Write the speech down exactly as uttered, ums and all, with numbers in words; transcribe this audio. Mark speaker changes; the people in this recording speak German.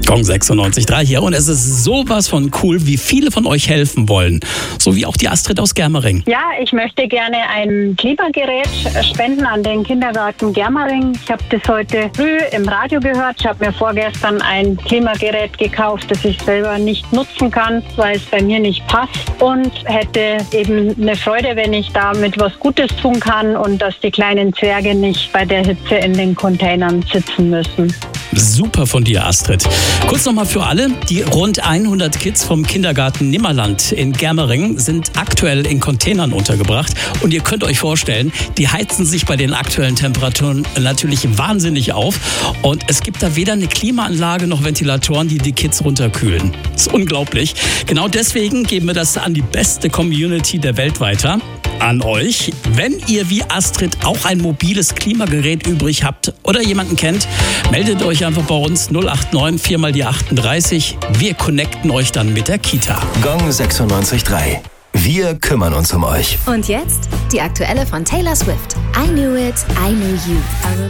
Speaker 1: Gong sechsundneunzig Komma drei hier und es ist sowas von cool, wie viele von euch helfen wollen. So wie auch die Astrid aus Germering.
Speaker 2: Ja, ich möchte gerne ein Klimagerät spenden an den Kindergarten Germering. Ich habe das heute früh im Radio gehört. Ich habe mir vorgestern ein Klimagerät gekauft, das ich selber nicht nutzen kann, weil es bei mir nicht passt. Und hätte eben eine Freude, wenn ich damit was Gutes tun kann und dass die kleinen Zwerge nicht bei der Hitze in den Containern sitzen müssen.
Speaker 1: Super von dir, Astrid. Kurz nochmal für alle, die rund hundert Kids vom Kindergarten Nimmerland in Germering sind aktuell in Containern untergebracht. Und ihr könnt euch vorstellen, die heizen sich bei den aktuellen Temperaturen natürlich wahnsinnig auf. Und es gibt da weder eine Klimaanlage noch Ventilatoren, die die Kids runterkühlen. Das ist unglaublich. Genau deswegen geben wir das an die beste Community der Welt weiter. An euch. Wenn ihr wie Astrid auch ein mobiles Klimagerät übrig habt oder jemanden kennt, meldet euch einfach bei uns null acht neun vier mal die achtunddreißig. Wir connecten euch dann mit der Kita.
Speaker 3: Gong sechsundneunzig Komma drei. Wir kümmern uns um euch.
Speaker 4: Und jetzt die aktuelle von Taylor Swift. I knew it, I knew you.